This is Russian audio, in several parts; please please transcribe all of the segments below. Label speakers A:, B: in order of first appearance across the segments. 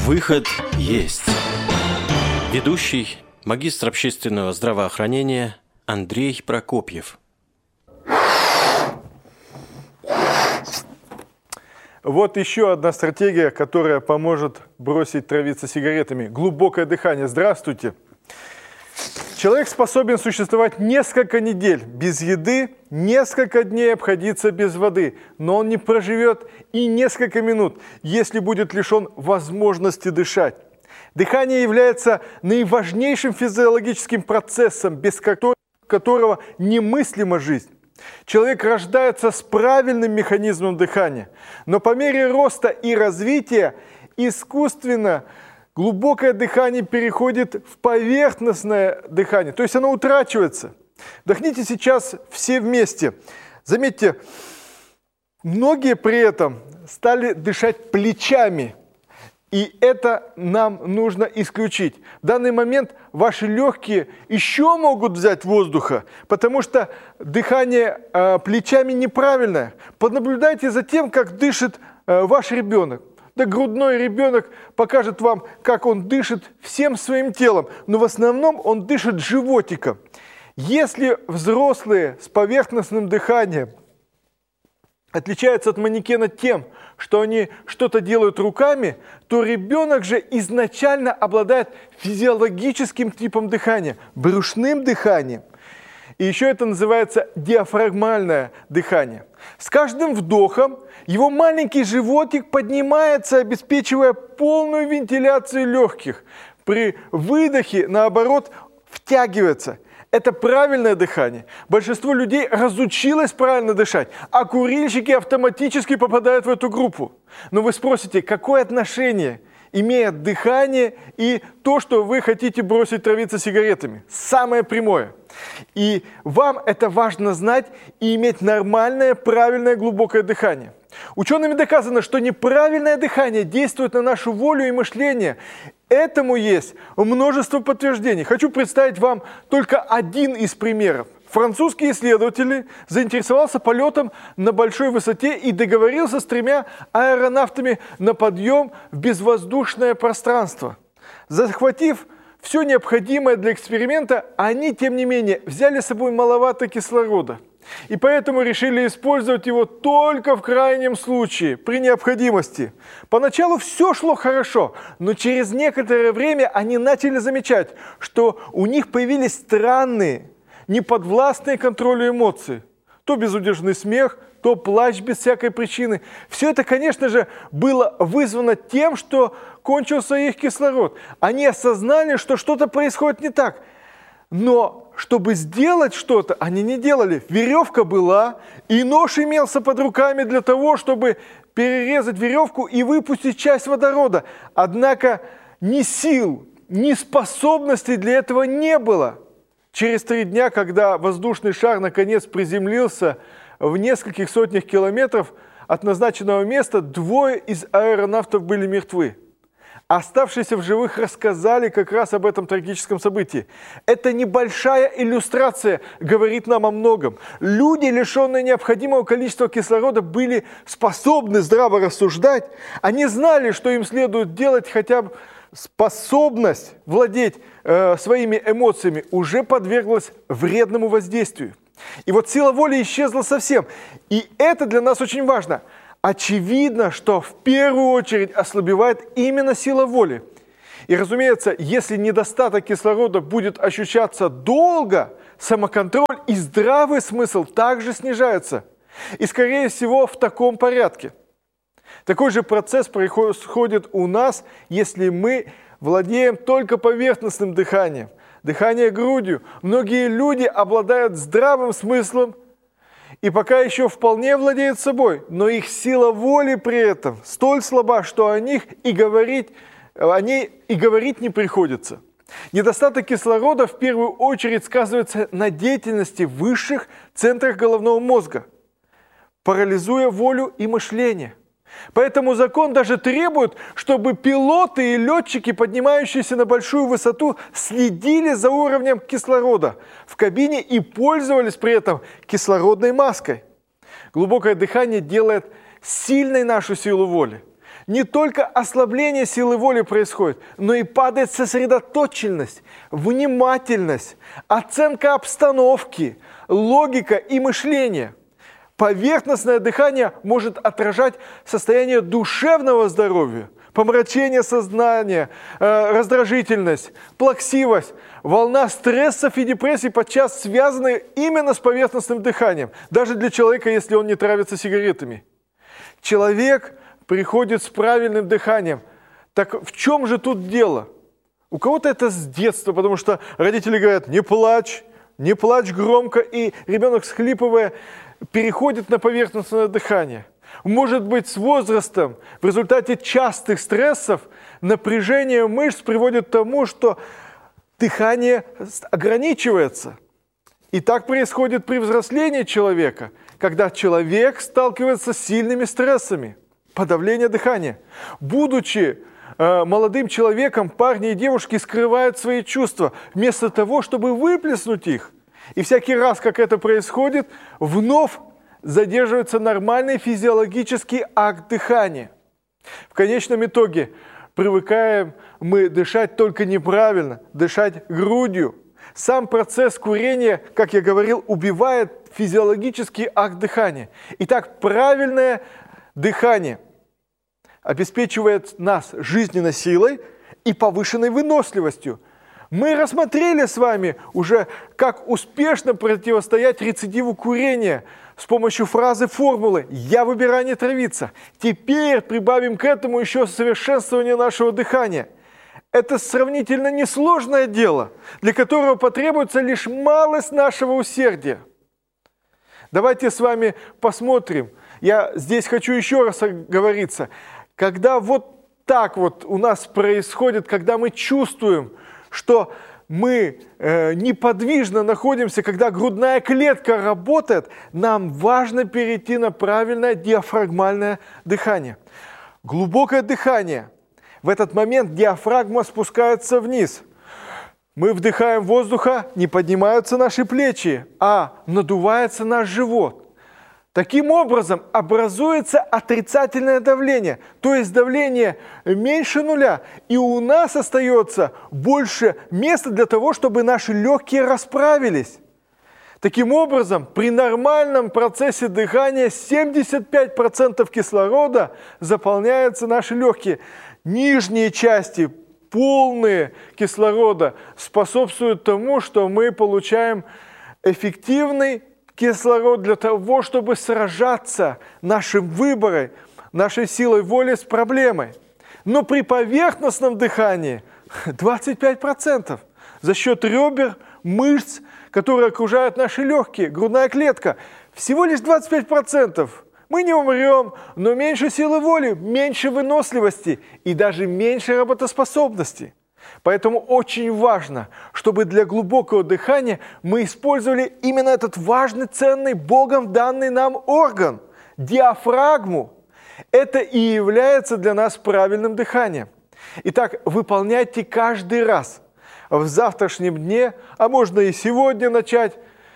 A: Выход есть. Ведущий, магистр общественного здравоохранения Андрей Прокопьев.
B: Вот еще одна стратегия, которая поможет бросить травиться сигаретами. Глубокое дыхание. Здравствуйте. Человек способен существовать несколько недель без еды, несколько дней обходиться без воды, но он не проживет и несколько минут, если будет лишен возможности дышать. Дыхание является наиважнейшим физиологическим процессом, без которого немыслима жизнь. Человек рождается с правильным механизмом дыхания, но по мере роста и развития искусственно глубокое дыхание переходит в поверхностное дыхание, то есть оно утрачивается. Вдохните сейчас все вместе. Заметьте, многие при этом стали дышать плечами, и это нам нужно исключить. В данный момент ваши легкие еще могут взять воздуха, потому что дыхание плечами неправильное. Понаблюдайте за тем, как дышит ваш ребенок. Да грудной ребенок покажет вам, как он дышит всем своим телом, но в основном он дышит животиком. Если взрослые с поверхностным дыханием отличаются от манекена тем, что они что-то делают руками, то ребенок же изначально обладает физиологическим типом дыхания, брюшным дыханием. И еще это называется диафрагмальное дыхание. С каждым вдохом его маленький животик поднимается, обеспечивая полную вентиляцию легких. При выдохе, наоборот, втягивается. Это правильное дыхание. Большинство людей разучилось правильно дышать, а курильщики автоматически попадают в эту группу. Но вы спросите, какое отношение имеет дыхание и то, что вы хотите бросить травиться сигаретами? Самое прямое. И вам это важно знать и иметь нормальное, правильное, глубокое дыхание. Учеными доказано, что неправильное дыхание действует на нашу волю и мышление. Этому есть множество подтверждений. Хочу представить вам только один из примеров. Французский исследователь заинтересовался полетом на большой высоте и договорился с 3 аэронавтами на подъем в безвоздушное пространство. Захватив все необходимое для эксперимента, они, тем не менее, взяли с собой маловато кислорода. И поэтому решили использовать его только в крайнем случае, при необходимости. Поначалу все шло хорошо, но через некоторое время они начали замечать, что у них появились странные, неподвластные контролю эмоции. То безудержный смех, то плач без всякой причины. Все это, конечно же, было вызвано тем, что кончился их кислород. Они осознали, что что-то происходит не так. Но чтобы сделать что-то, они не делали. Веревка была, и нож имелся под руками для того, чтобы перерезать веревку и выпустить часть водорода. Однако ни сил, ни способностей для этого не было. Через 3 дня, когда воздушный шар наконец приземлился в нескольких сотнях километров от назначенного места, 2 из аэронавтов были мертвы. Оставшиеся в живых рассказали как раз об этом трагическом событии. Эта небольшая иллюстрация говорит нам о многом. Люди, лишенные необходимого количества кислорода, были способны здраво рассуждать. Они знали, что им следует делать, хотя бы способность владеть своими эмоциями уже подверглась вредному воздействию. И вот сила воли исчезла совсем. И это для нас очень важно. Очевидно, что в первую очередь ослабевает именно сила воли. И, разумеется, если недостаток кислорода будет ощущаться долго, самоконтроль и здравый смысл также снижаются. И, скорее всего, в таком порядке. Такой же процесс происходит у нас, если мы владеем только поверхностным дыханием. Дыхание грудью. Многие люди обладают здравым смыслом и пока еще вполне владеют собой, но их сила воли при этом столь слаба, что о ней и говорить не приходится. Недостаток кислорода в первую очередь сказывается на деятельности высших центрах головного мозга, парализуя волю и мышление. Поэтому закон даже требует, чтобы пилоты и летчики, поднимающиеся на большую высоту, следили за уровнем кислорода в кабине и пользовались при этом кислородной маской. Глубокое дыхание делает сильной нашу силу воли. Не только ослабление силы воли происходит, но и падает сосредоточенность, внимательность, оценка обстановки, логика и мышление. Поверхностное дыхание может отражать состояние душевного здоровья, помрачение сознания, раздражительность, плаксивость, волна стрессов и депрессий подчас связаны именно с поверхностным дыханием, даже для человека, если он не травится сигаретами. Человек приходит с правильным дыханием. Так в чем же тут дело? У кого-то это с детства, потому что родители говорят: не плачь громко, и ребенок, всхлипывая, переходит на поверхностное дыхание. Может быть, с возрастом, в результате частых стрессов, напряжение мышц приводит к тому, что дыхание ограничивается. И так происходит при взрослении человека, когда человек сталкивается с сильными стрессами, подавление дыхания. Будучи молодым человеком, парни и девушки скрывают свои чувства, вместо того, чтобы выплеснуть их. И всякий раз, как это происходит, вновь задерживается нормальный физиологический акт дыхания. В конечном итоге привыкаем мы дышать только неправильно, дышать грудью. Сам процесс курения, как я говорил, убивает физиологический акт дыхания. Итак, правильное дыхание обеспечивает нас жизненной силой и повышенной выносливостью. Мы рассмотрели с вами уже, как успешно противостоять рецидиву курения с помощью формулы «Я выбираю не травиться». Теперь прибавим к этому еще совершенствование нашего дыхания. Это сравнительно несложное дело, для которого потребуется лишь малость нашего усердия. Давайте с вами посмотрим. Я здесь хочу еще раз оговориться. Когда вот так вот у нас происходит, когда мы чувствуем, что мы неподвижно находимся, когда грудная клетка работает, нам важно перейти на правильное диафрагмальное дыхание. Глубокое дыхание. В этот момент диафрагма спускается вниз. Мы вдыхаем воздуха, не поднимаются наши плечи, а надувается наш живот. Таким образом, образуется отрицательное давление, то есть давление меньше нуля, и у нас остается больше места для того, чтобы наши легкие расправились. Таким образом, при нормальном процессе дыхания 75% кислорода заполняются наши легкие. Нижние части, полные кислорода, способствуют тому, что мы получаем эффективный кислород для того, чтобы сражаться нашим выбором, нашей силой воли с проблемой. Но при поверхностном дыхании 25% за счет ребер, мышц, которые окружают наши легкие, грудная клетка. Всего лишь 25%. Мы не умрем, но меньше силы воли, меньше выносливости и даже меньше работоспособности. Поэтому очень важно, чтобы для глубокого дыхания мы использовали именно этот важный, ценный, Богом данный нам орган – диафрагму. Это и является для нас правильным дыханием. Итак, выполняйте каждый раз в завтрашнем дне, а можно и сегодня начать,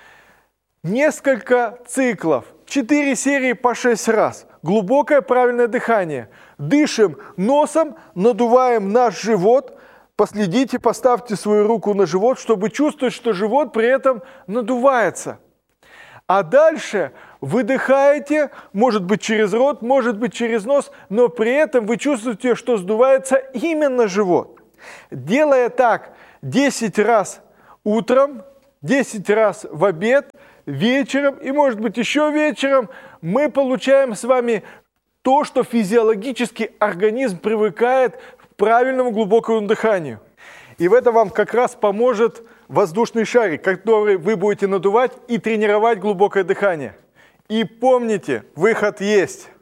B: несколько циклов, 4 серии по 6 раз. Глубокое правильное дыхание. Дышим носом, надуваем наш живот. Последите, поставьте свою руку на живот, чтобы чувствовать, что живот при этом надувается. А дальше выдыхаете, может быть через рот, может быть через нос, но при этом вы чувствуете, что сдувается именно живот. Делая так 10 раз утром, 10 раз в обед, вечером и, может быть, еще вечером, мы получаем с вами то, что физиологически организм привыкает к правильному глубокому дыханию. И в этом вам как раз поможет воздушный шарик, который вы будете надувать и тренировать глубокое дыхание. И помните, выход есть.